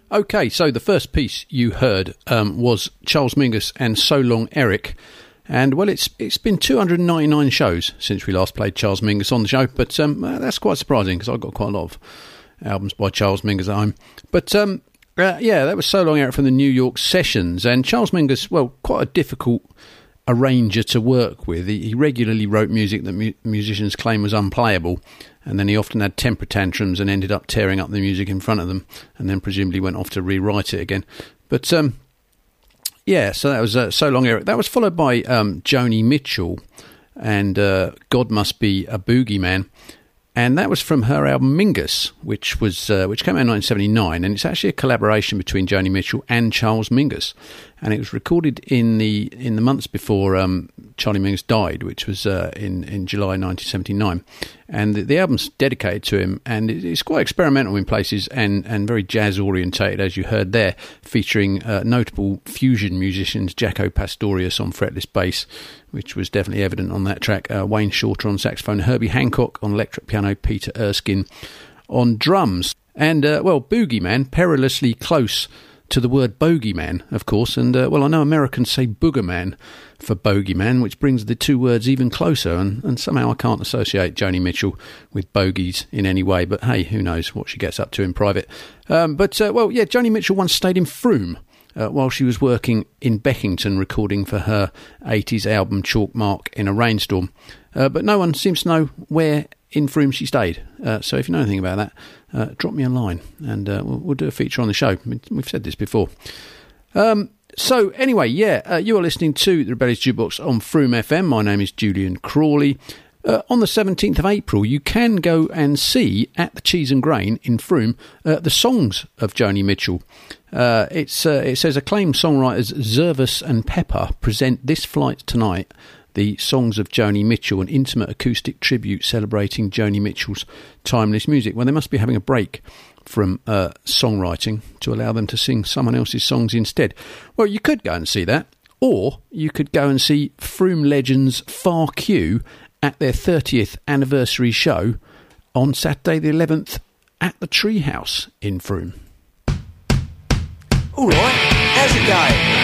Okay, so the first piece you heard was Charles Mingus and So Long Eric. And, well, it's been 299 shows since we last played Charles Mingus on the show, but that's quite surprising because I've got quite a lot of albums by Charles Mingus at home. But, yeah, that was So Long Eric from the New York Sessions. And Charles Mingus, well, quite a difficult arranger to work with. He regularly wrote music that musicians claim was unplayable, and then he often had temper tantrums and ended up tearing up the music in front of them, and then presumably went off to rewrite it again. But yeah, so that was So Long Eric. That was followed by Joni Mitchell and God Must Be a Boogeyman, and that was from her album Mingus, which came out in 1979, and it's actually a collaboration between Joni Mitchell and Charles Mingus, and it was recorded in the months before Charlie Mingus died, which was in July 1979, and the album's dedicated to him, and it's quite experimental in places and very jazz orientated, as you heard there, featuring notable fusion musicians Jaco Pastorius on fretless bass, which was definitely evident on that track, Wayne Shorter on saxophone, Herbie Hancock on electric piano, Peter Erskine on drums, and well, Boogeyman, perilously close to the word bogeyman, of course, and well, I know Americans say boogerman for bogeyman, which brings the two words even closer, and somehow I can't associate Joni Mitchell with bogies in any way, but hey, who knows what she gets up to in private. But well, yeah, Joni Mitchell once stayed in Frome while she was working in Beckington recording for her 80s album Chalk Mark in a Rainstorm, but no one seems to know where in Frome she stayed, so if you know anything about that, drop me a line, and we'll do a feature on the show. We've said this before. So anyway, yeah, you are listening to the Rebellious Jukebox on Frome FM. My name is Julian Crawley. On the 17th of April, you can go and see at the Cheese and Grain in Frome the songs of Joni Mitchell. It says acclaimed songwriters Zervas and Pepper present This Flight Tonight, the songs of Joni Mitchell, an intimate acoustic tribute celebrating Joni Mitchell's timeless music. Well, they must be having a break from songwriting to allow them to sing someone else's songs instead. Well, you could go and see that, or you could go and see Frome legends Far Q at their 30th anniversary show on Saturday the 11th at the Treehouse in Frome. All right, how's it going?